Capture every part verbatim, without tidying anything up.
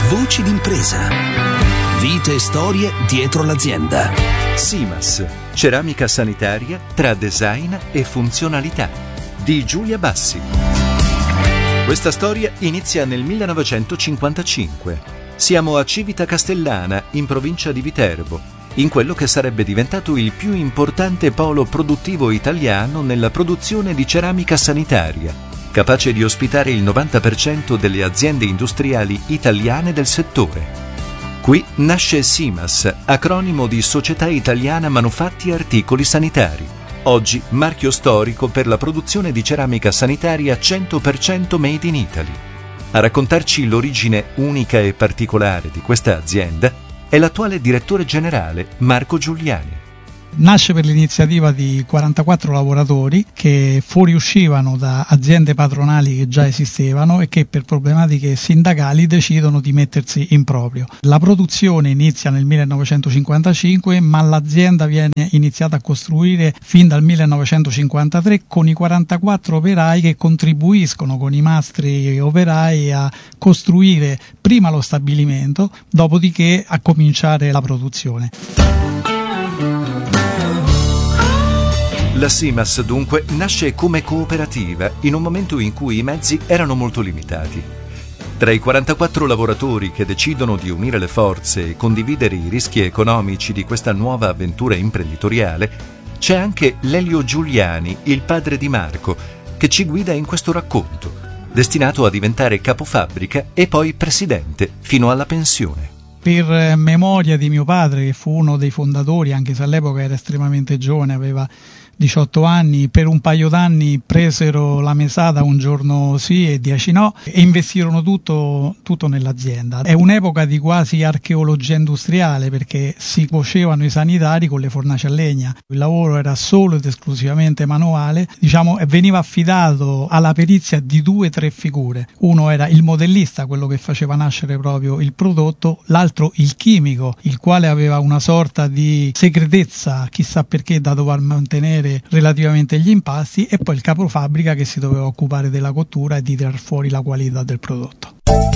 Voci d'impresa. Vite e storie dietro l'azienda. Simas, ceramica sanitaria tra design e funzionalità, di Giulia Bassi. Questa storia inizia nel millenovecentocinquantacinque. Siamo a Civita Castellana, in provincia di Viterbo, in quello che sarebbe diventato il più importante polo produttivo italiano nella produzione di ceramica sanitaria, capace di ospitare il novanta per cento delle aziende industriali italiane del settore. Qui nasce Simas, acronimo di Società Italiana Manufatti Articoli Sanitari, oggi marchio storico per la produzione di ceramica sanitaria cento per cento made in Italy. A raccontarci l'origine unica e particolare di questa azienda è l'attuale direttore generale Marco Giuliani. Nasce per l'iniziativa di quarantaquattro lavoratori che fuoriuscivano da aziende patronali che già esistevano e che per problematiche sindacali decidono di mettersi in proprio. La produzione inizia nel millenovecentocinquantacinque, ma l'azienda viene iniziata a costruire fin dal millenovecentocinquantatré con i quarantaquattro operai che contribuiscono con i mastri operai a costruire prima lo stabilimento, dopodiché a cominciare la produzione. La Simas dunque nasce come cooperativa in un momento in cui i mezzi erano molto limitati. Tra i quarantaquattro lavoratori che decidono di unire le forze e condividere i rischi economici di questa nuova avventura imprenditoriale c'è anche Lelio Giuliani, il padre di Marco, che ci guida in questo racconto, destinato a diventare capofabbrica e poi presidente fino alla pensione. Per memoria di mio padre, che fu uno dei fondatori, anche se all'epoca era estremamente giovane, aveva diciotto anni, per un paio d'anni presero la mesata un giorno sì e dieci no e investirono tutto, tutto nell'azienda. È un'epoca di quasi archeologia industriale, perché si cuocevano i sanitari con le fornaci a legna. Il lavoro era solo ed esclusivamente manuale, diciamo, e veniva affidato alla perizia di due o tre figure. Uno era il modellista, quello che faceva nascere proprio il prodotto, l'altro il chimico, il quale aveva una sorta di segretezza, chissà perché, da dover mantenere relativamente agli impasti, e poi il capofabbrica che si doveva occupare della cottura e di tirar fuori la qualità del prodotto.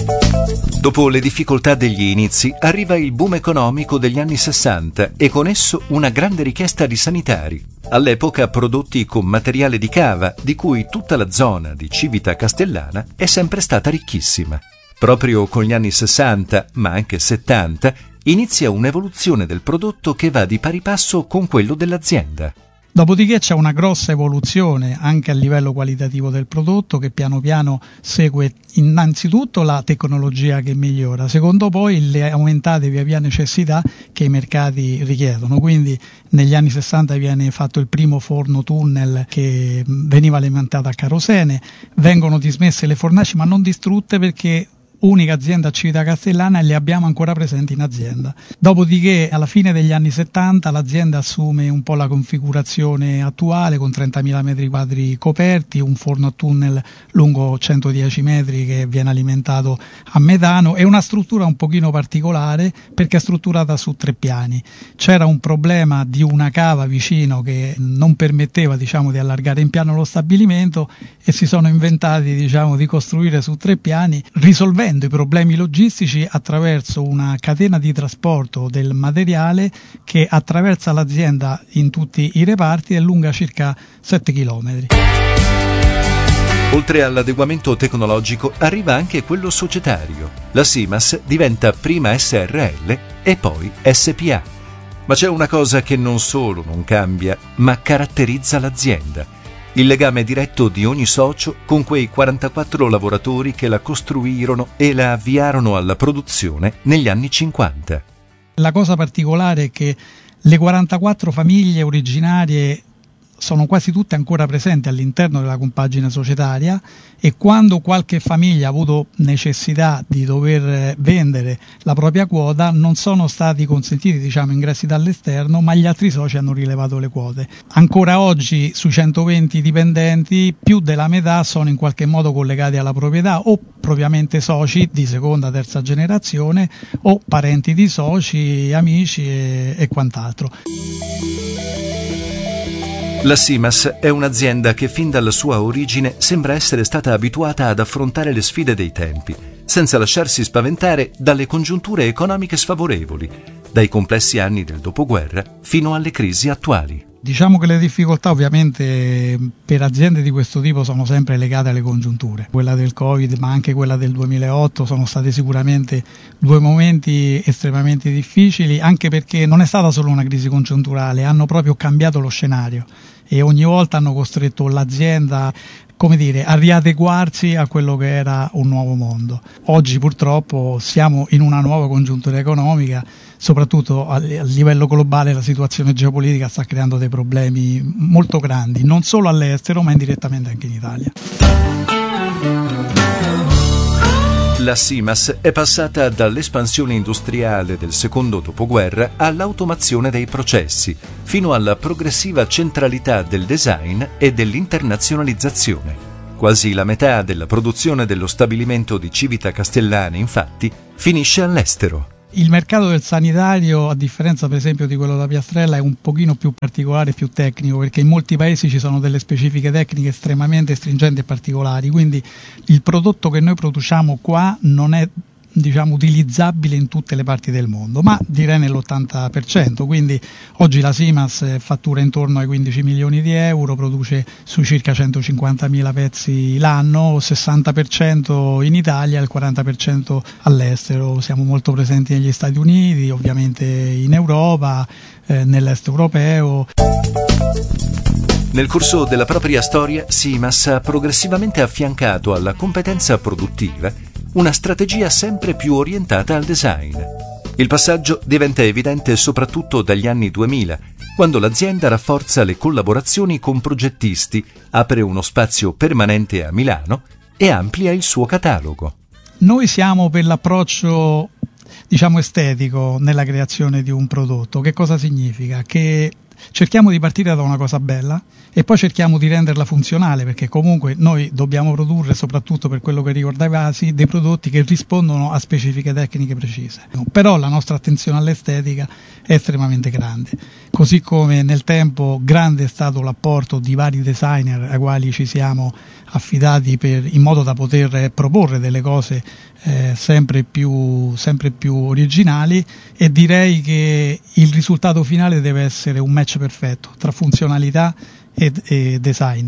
Dopo le difficoltà degli inizi arriva il boom economico degli anni sessanta e con esso una grande richiesta di sanitari, all'epoca prodotti con materiale di cava, di cui tutta la zona di Civita Castellana è sempre stata ricchissima. Proprio con gli anni sessanta, ma anche settanta, inizia un'evoluzione del prodotto che va di pari passo con quello dell'azienda. Dopodiché c'è una grossa evoluzione anche a livello qualitativo del prodotto, che piano piano segue innanzitutto la tecnologia che migliora, secondo poi le aumentate via via necessità che i mercati richiedono. Quindi negli anni sessanta viene fatto il primo forno tunnel che veniva alimentato a kerosene, vengono dismesse le fornaci ma non distrutte, perché unica azienda a Civita Castellana e le abbiamo ancora presenti in azienda. Dopodiché alla fine degli anni settanta l'azienda assume un po' la configurazione attuale, con trentamila metri quadri coperti, un forno a tunnel lungo centodieci metri che viene alimentato a metano e una struttura un pochino particolare perché è strutturata su tre piani. C'era un problema di una cava vicino che non permetteva, diciamo, di allargare in piano lo stabilimento e si sono inventati, diciamo, di costruire su tre piani, risolvendo i problemi logistici attraverso una catena di trasporto del materiale che attraversa l'azienda in tutti i reparti, è lunga circa sette chilometri. Oltre all'adeguamento tecnologico arriva anche quello societario. La Simas diventa prima S R L e poi S P A. Ma c'è una cosa che non solo non cambia, ma caratterizza l'azienda: il legame diretto di ogni socio con quei quarantaquattro lavoratori che la costruirono e la avviarono alla produzione negli anni cinquanta. La cosa particolare è che le quarantaquattro famiglie originarie sono quasi tutte ancora presenti all'interno della compagine societaria, e quando qualche famiglia ha avuto necessità di dover vendere la propria quota non sono stati consentiti, diciamo, ingressi dall'esterno, ma gli altri soci hanno rilevato le quote. Ancora oggi sui centoventi dipendenti più della metà sono in qualche modo collegati alla proprietà, o propriamente soci di seconda, terza generazione, o parenti di soci, amici e, e quant'altro. La Simas è un'azienda che fin dalla sua origine sembra essere stata abituata ad affrontare le sfide dei tempi, senza lasciarsi spaventare dalle congiunture economiche sfavorevoli, dai complessi anni del dopoguerra fino alle crisi attuali. Diciamo che le difficoltà ovviamente per aziende di questo tipo sono sempre legate alle congiunture. Quella del Covid, ma anche quella del duemilaotto sono state sicuramente due momenti estremamente difficili, anche perché non è stata solo una crisi congiunturale, hanno proprio cambiato lo scenario e ogni volta hanno costretto l'azienda, come dire, a riadeguarsi a quello che era un nuovo mondo. Oggi purtroppo siamo in una nuova congiuntura economica, soprattutto a livello globale la situazione geopolitica sta creando dei problemi molto grandi, non solo all'estero ma indirettamente anche in Italia. La Simas è passata dall'espansione industriale del secondo dopoguerra all'automazione dei processi, fino alla progressiva centralità del design e dell'internazionalizzazione. Quasi la metà della produzione dello stabilimento di Civita Castellana, infatti, finisce all'estero. Il mercato del sanitario, a differenza per esempio di quello da Piastrella, è un pochino più particolare, più tecnico, perché in molti paesi ci sono delle specifiche tecniche estremamente stringenti e particolari, quindi il prodotto che noi produciamo qua non è, diciamo, utilizzabile in tutte le parti del mondo, ma direi nell'ottanta per cento. Quindi oggi la Simas fattura intorno ai quindici milioni di euro, produce su circa centocinquantamila pezzi l'anno, sessanta per cento in Italia e il quaranta per cento all'estero. Siamo molto presenti negli Stati Uniti, ovviamente in Europa, eh, nell'est europeo. Nel corso della propria storia, Simas ha progressivamente affiancato alla competenza produttiva una strategia sempre più orientata al design. Il passaggio diventa evidente soprattutto dagli anni duemila, quando l'azienda rafforza le collaborazioni con progettisti, apre uno spazio permanente a Milano e amplia il suo catalogo. Noi siamo per l'approccio, diciamo, estetico nella creazione di un prodotto. Che cosa significa? Che cerchiamo di partire da una cosa bella e poi cerchiamo di renderla funzionale, perché comunque noi dobbiamo produrre, soprattutto per quello che riguarda i vasi, dei prodotti che rispondono a specifiche tecniche precise. Però la nostra attenzione all'estetica è estremamente grande, così come nel tempo grande è stato l'apporto di vari designer ai quali ci siamo affidati per, in modo da poter proporre delle cose eh, sempre più, sempre più originali, e direi che il risultato finale deve essere un match perfetto tra funzionalità e, e design.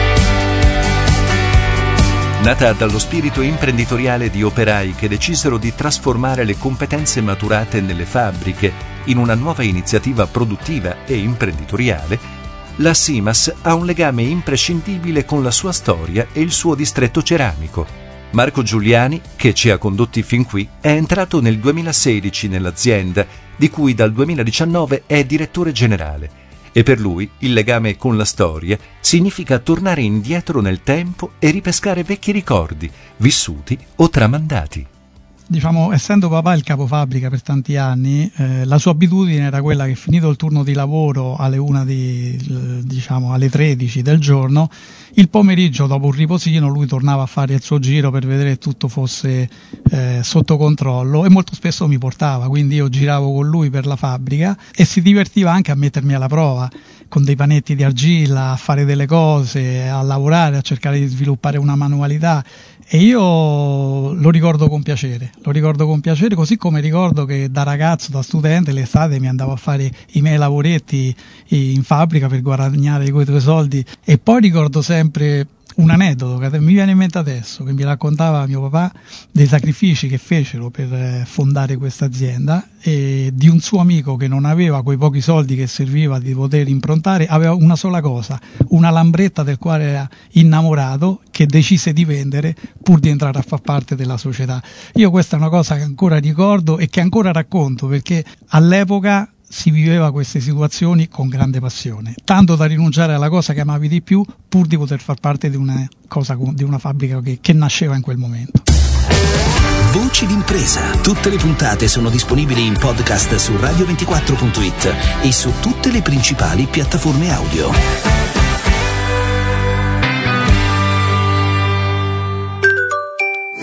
Nata dallo spirito imprenditoriale di operai che decisero di trasformare le competenze maturate nelle fabbriche in una nuova iniziativa produttiva e imprenditoriale, la Simas ha un legame imprescindibile con la sua storia e il suo distretto ceramico. Marco Giuliani, che ci ha condotti fin qui, è entrato nel duemilasedici nell'azienda, di cui dal duemiladiciannove è direttore generale. E per lui il legame con la storia significa tornare indietro nel tempo e ripescare vecchi ricordi, vissuti o tramandati. Diciamo, essendo papà il capofabbrica per tanti anni, eh, la sua abitudine era quella che, finito il turno di lavoro alle una di, diciamo alle tredici del giorno, il pomeriggio dopo un riposino lui tornava a fare il suo giro per vedere che tutto fosse eh, sotto controllo, e molto spesso mi portava, quindi io giravo con lui per la fabbrica e si divertiva anche a mettermi alla prova con dei panetti di argilla, a fare delle cose, a lavorare, a cercare di sviluppare una manualità. E io lo ricordo con piacere, lo ricordo con piacere, così come ricordo che da ragazzo, da studente, l'estate mi andavo a fare i miei lavoretti in fabbrica per guadagnare quei due soldi. E poi ricordo sempre un aneddoto che mi viene in mente adesso, che mi raccontava mio papà dei sacrifici che fecero per fondare questa azienda, e di un suo amico che non aveva quei pochi soldi che serviva di poter improntare, aveva una sola cosa, una lambretta del quale era innamorato, che decise di vendere pur di entrare a far parte della società. Io questa è una cosa che ancora ricordo e che ancora racconto, perché all'epoca si viveva queste situazioni con grande passione, tanto da rinunciare alla cosa che amavi di più pur di poter far parte di una cosa, di una fabbrica che, che nasceva in quel momento. Voci d'impresa. Tutte le puntate sono disponibili in podcast su radio ventiquattro punto it e su tutte le principali piattaforme audio.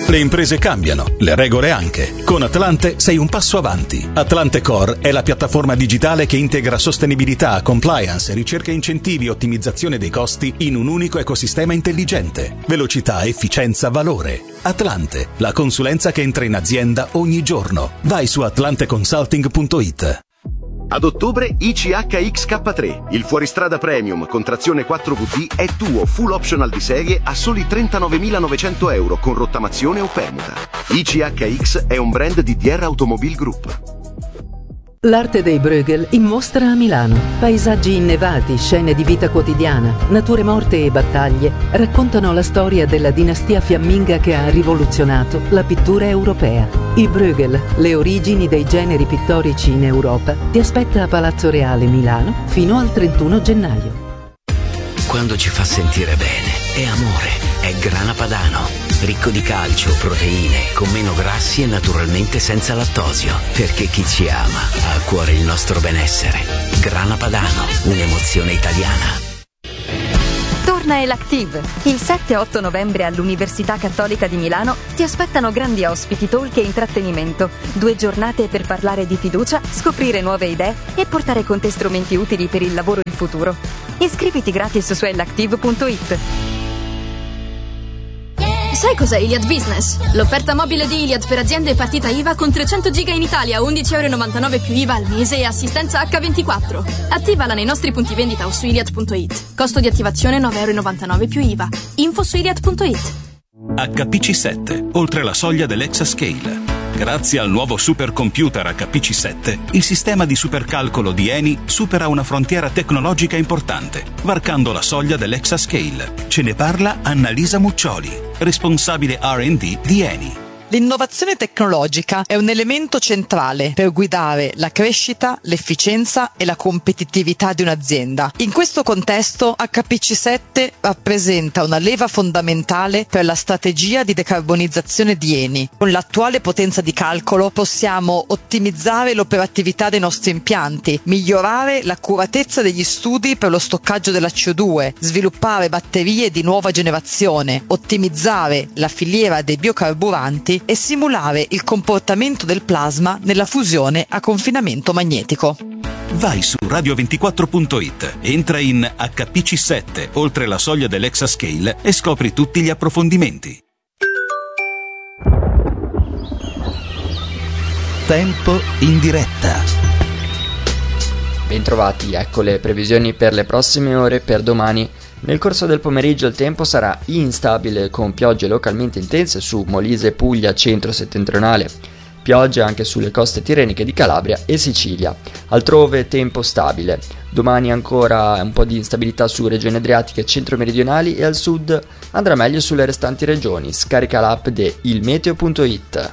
Le imprese cambiano, le regole anche. Con Atlante sei un passo avanti. Atlante Core è la piattaforma digitale che integra sostenibilità, compliance, ricerca incentivi e ottimizzazione dei costi in un unico ecosistema intelligente. Velocità, efficienza, valore. Atlante, la consulenza che entra in azienda ogni giorno. Vai su atlante consulting punto it. Ad ottobre I C H X K tre, il fuoristrada premium con trazione quattro V D è tuo full optional di serie a soli trentanovemilanovecento euro con rottamazione o permuta. I C H X è un brand di D R Automobile Group. L'arte dei Bruegel in mostra a Milano. Paesaggi innevati, scene di vita quotidiana, nature morte e battaglie raccontano la storia della dinastia fiamminga che ha rivoluzionato la pittura europea. I Bruegel, le origini dei generi pittorici in Europa, ti aspetta a Palazzo Reale Milano fino al trentuno gennaio. Quando ci fa sentire bene, è amore, è Grana Padano. Ricco di calcio, proteine, con meno grassi e naturalmente senza lattosio. Perché chi ci ama ha a cuore il nostro benessere. Grana Padano, un'emozione italiana. Torna Elactive. Il sette e otto novembre all'Università Cattolica di Milano ti aspettano grandi ospiti, talk e intrattenimento. Due giornate per parlare di fiducia, scoprire nuove idee e portare con te strumenti utili per il lavoro e il futuro. Iscriviti gratis su elactive punto it. Sai cos'è Iliad Business? L'offerta mobile di Iliad per aziende e partita I V A con trecento giga in Italia, undici virgola novantanove euro più I V A al mese e assistenza acca ventiquattro. Attivala nei nostri punti vendita o su iliad punto it. Costo di attivazione nove virgola novantanove euro più I V A. Info su iliad punto it. H P C sette, oltre la soglia dell'Exascale. Grazie al nuovo supercomputer H P C sette, il sistema di supercalcolo di Eni supera una frontiera tecnologica importante, varcando la soglia dell'Exascale. Ce ne parla Annalisa Muccioli, responsabile R and D di Eni. L'innovazione tecnologica è un elemento centrale per guidare la crescita, l'efficienza e la competitività di un'azienda. In questo contesto H P C sette rappresenta una leva fondamentale per la strategia di decarbonizzazione di Eni. Con l'attuale potenza di calcolo possiamo ottimizzare l'operatività dei nostri impianti, migliorare l'accuratezza degli studi per lo stoccaggio della C O due, sviluppare batterie di nuova generazione, ottimizzare la filiera dei biocarburanti e simulare il comportamento del plasma nella fusione a confinamento magnetico. Vai su radio ventiquattro punto it, entra in H P C sette, oltre la soglia dell'Exascale e scopri tutti gli approfondimenti. Tempo in diretta. Bentrovati, ecco le previsioni per le prossime ore. Per domani nel corso del pomeriggio il tempo sarà instabile con piogge localmente intense su Molise, Puglia, centro-settentrionale, piogge anche sulle coste tirreniche di Calabria e Sicilia. Altrove tempo stabile. Domani ancora un po' di instabilità su regioni adriatiche e centro-meridionali e al sud andrà meglio sulle restanti regioni. Scarica l'app di il meteo punto it.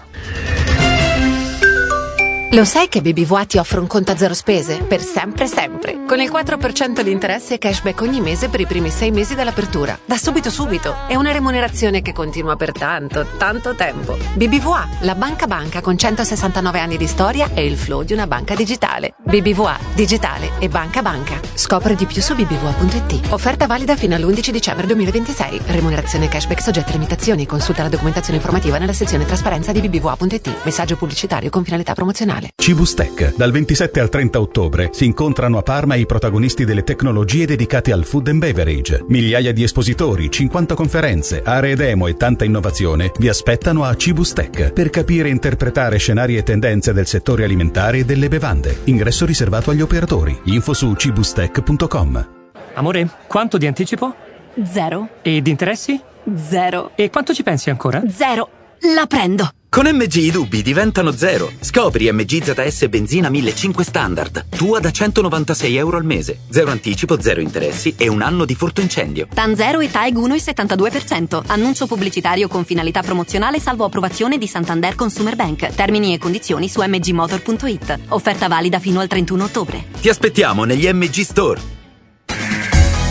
Lo sai che B B V A ti offre un conto a zero spese? Per sempre sempre. Con il quattro per cento di interesse e cashback ogni mese per i primi sei mesi dall'apertura. Da subito subito. È una remunerazione che continua per tanto, tanto tempo. B B V A, la banca banca con centosessantanove anni di storia e il flow di una banca digitale. B B V A, digitale e banca banca. Scopri di più su b b v a punto it. Offerta valida fino all'undici dicembre duemilaventisei. Remunerazione cashback soggetta a limitazioni. Consulta la documentazione informativa nella sezione trasparenza di b b v a punto it. Messaggio pubblicitario con finalità promozionale. Cibustec. Dal ventisette al trenta ottobre si incontrano a Parma i protagonisti delle tecnologie dedicate al food and beverage. Migliaia di espositori, cinquanta conferenze, aree demo e tanta innovazione vi aspettano a Cibustec per capire e interpretare scenari e tendenze del settore alimentare e delle bevande. Ingresso riservato agli operatori. Info su cibustec punto com. Amore, quanto di anticipo? Zero. E di interessi? Zero. E quanto ci pensi ancora? Zero. La prendo. Con M G i dubbi diventano zero. Scopri M G Z S Benzina millecinquecento Standard. Tua da centonovantasei euro al mese. Zero anticipo, zero interessi e un anno di furto incendio. T A N zero e T A E G uno virgola settantadue per cento. Annuncio pubblicitario con finalità promozionale salvo approvazione di Santander Consumer Bank. Termini e condizioni su m g motor punto it. Offerta valida fino al trentuno ottobre. Ti aspettiamo negli M G Store.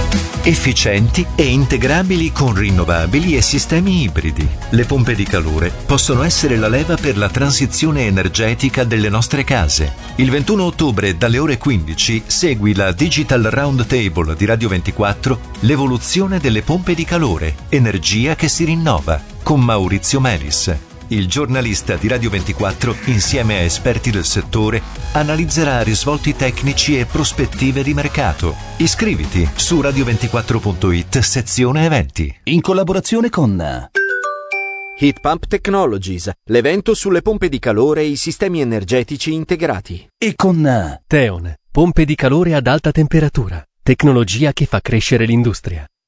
Efficienti e integrabili con rinnovabili e sistemi ibridi. Le pompe di calore possono essere la leva per la transizione energetica delle nostre case. Il ventuno ottobre dalle ore quindici segui la Digital Roundtable di Radio ventiquattro, l'evoluzione delle pompe di calore, energia che si rinnova, con Maurizio Melis. Il giornalista di Radio ventiquattro, insieme a esperti del settore, analizzerà risvolti tecnici e prospettive di mercato. Iscriviti su radio ventiquattro punto it, sezione eventi. In collaborazione con Heat Pump Technologies, l'evento sulle pompe di calore e i sistemi energetici integrati. E con Theon, pompe di calore ad alta temperatura, tecnologia che fa crescere l'industria.